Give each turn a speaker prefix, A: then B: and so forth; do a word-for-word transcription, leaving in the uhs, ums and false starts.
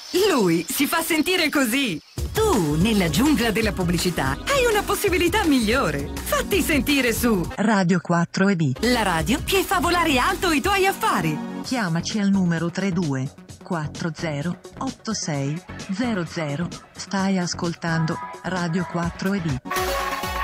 A: Lui si fa sentire così. Tu, nella giungla della pubblicità, hai una possibilità migliore. Fatti sentire su
B: Radio quattro e B,
A: la radio che fa volare alto i tuoi affari.
B: Chiamaci al numero tre due quattro zero otto sei zero zero. Stai ascoltando Radio quattro e B.